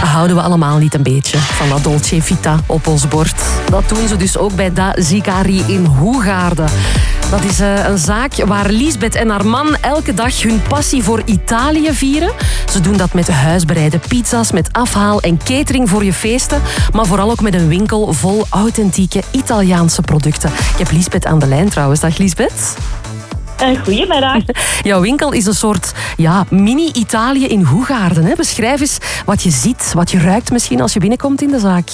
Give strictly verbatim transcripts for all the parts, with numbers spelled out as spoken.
Houden we allemaal niet een beetje van dat Dolce Vita op ons bord? Dat doen ze dus ook bij Da Zicari in Hoegaarden. Dat is uh, een zaak waar Liesbeth en haar man elke dag hun passie voor Italië vieren. Ze doen dat met huisbereide pizza's, met afhaal en catering voor je feesten. Maar vooral ook met een winkel vol authentieke Italiaanse producten. Ik heb Liesbeth aan de lijn trouwens. Dag Liesbeth. Uh, goedemiddag. Jouw winkel is een soort ja, mini-Italië in Hoegaarden. Hè? Beschrijf eens wat je ziet, wat je ruikt misschien als je binnenkomt in de zaak.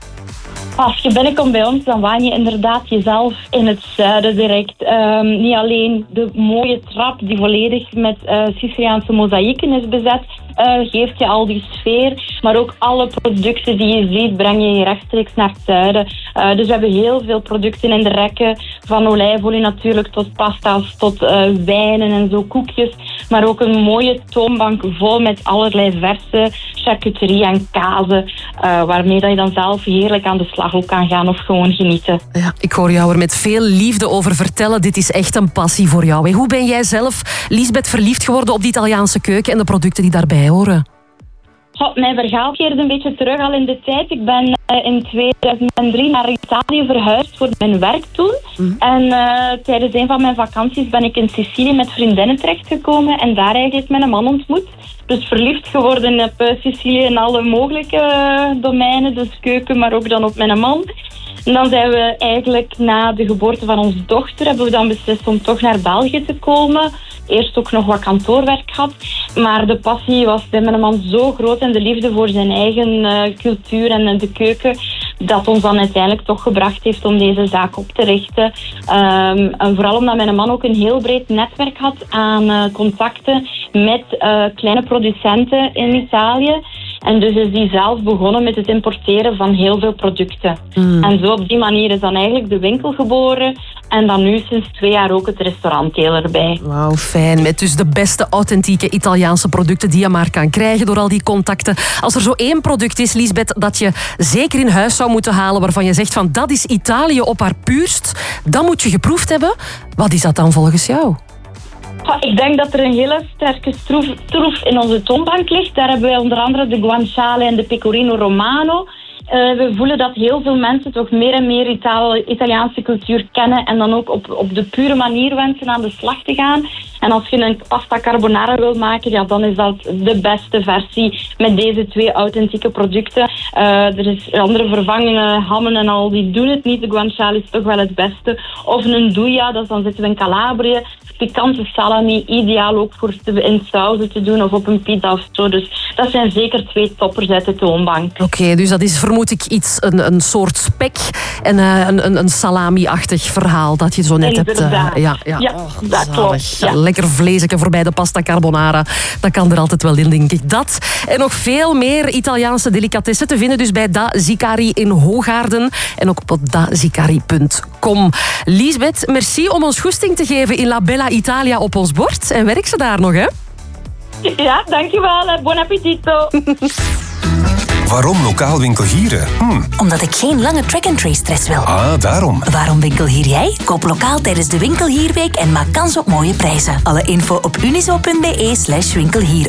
Als je binnenkomt bij ons, dan waan je inderdaad jezelf in het zuiden direct. Um, niet alleen de mooie trap die volledig met uh, Siciliaanse mozaïeken is bezet, uh, geeft je al die sfeer. Maar ook alle producten die je ziet, breng je rechtstreeks naar het zuiden. Uh, dus we hebben heel veel producten in de rekken. Van olijfolie natuurlijk, tot pasta's, tot uh, wijnen en zo, koekjes. Maar ook een mooie toonbank vol met allerlei verse charcuterie en kazen. Uh, waarmee dat je dan zelf heerlijk aan de slag ook kan gaan of gewoon genieten. Ja, ik hoor jou er met veel liefde over vertellen. Dit is echt een passie voor jou. Hoe ben jij zelf, Liesbeth, verliefd geworden op de Italiaanse keuken en de producten die daarbij horen? Oh, mijn verhaal keert een beetje terug al in de tijd. Ik ben uh, in tweeduizend drie naar Italië verhuisd voor mijn werk toen. Mm. En uh, tijdens een van mijn vakanties ben ik in Sicilië met vriendinnen terechtgekomen en daar eigenlijk mijn man ontmoet. Dus verliefd geworden op uh, Sicilië in alle mogelijke uh, domeinen, dus keuken, maar ook dan op mijn man. En dan zijn we eigenlijk na de geboorte van onze dochter, hebben we dan beslist om toch naar België te komen. Eerst ook nog wat kantoorwerk gehad. Maar de passie was bij mijn man zo groot en de liefde voor zijn eigen uh, cultuur en de keuken, dat ons dan uiteindelijk toch gebracht heeft om deze zaak op te richten. Um, en vooral omdat mijn man ook een heel breed netwerk had aan uh, contacten met uh, kleine producenten in Italië. En dus is hij zelf begonnen met het importeren van heel veel producten. Mm. En zo op die manier is dan eigenlijk de winkel geboren. En dan nu sinds twee jaar ook het restaurantdeel erbij. Wauw, fijn. Met dus de beste authentieke Italiaanse producten die je maar kan krijgen door al die contacten. Als er zo één product is, Liesbeth, dat je zeker in huis zou moeten halen, waarvan je zegt van dat is Italië op haar puurst, dat moet je geproefd hebben. Wat is dat dan volgens jou? Ik denk dat er een hele sterke troef, troef in onze toonbank ligt. Daar hebben wij onder andere de guanciale en de pecorino romano. Uh, we voelen dat heel veel mensen toch meer en meer Itali- Italiaanse cultuur kennen en dan ook op, op de pure manier wensen aan de slag te gaan. En als je een pasta carbonara wil maken, ja, dan is dat de beste versie met deze twee authentieke producten. Uh, er is andere vervangingen, hammen en al, die doen het niet. De guanciale is toch wel het beste. Of een nduja, dus dan zitten we in Calabrië. Pikante salami, ideaal ook voor te, in sauzen te doen of op een pizza of zo. Dus dat zijn zeker twee toppers uit de toonbank. Oké, okay, dus dat is vermoed ik iets, een, een soort spek en uh, een, een, een salami-achtig verhaal dat je zo net Inderdaad. hebt. Uh, ja, ja. ja oh, dat klopt. Ja. Lekker vleesje voorbij de pasta carbonara. Dat kan er altijd wel in, denk ik. Dat en nog veel meer Italiaanse delicatessen te vinden dus bij Da Zicari in Hoegaarden en ook op da zicari punt com. Liesbeth, merci om ons goesting te geven in La Bella Italia op ons bord. En werk ze daar nog, hè? Ja, dankjewel. Buon appetito. Waarom lokaal winkelhieren? Hm. Omdat ik geen lange track-and-trace stress wil. Ah, daarom. Waarom winkelhier jij? Koop lokaal tijdens de Winkelhierweek en maak kans op mooie prijzen. Alle info op unizo punt be slash winkelhier.